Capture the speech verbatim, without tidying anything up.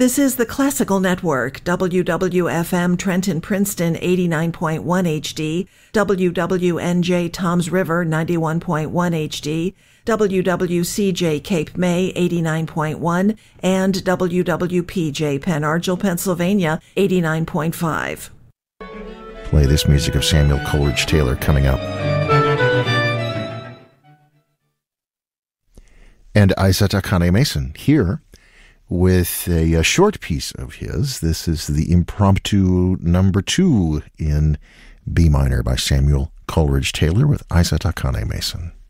This is the Classical Network, W W F M Trenton Princeton eighty-nine point one H D, W W N J Toms River ninety-one point one H D, W W C J Cape May eighty-nine point one, and W W P J Penn Argyl, Pennsylvania eighty-nine point five. Play this music of Samuel Coleridge Taylor coming up. And Isaac Akane Mason here with a, a short piece of his. This is the impromptu number two in B minor by Samuel Coleridge Taylor with Isaac Akane Mason.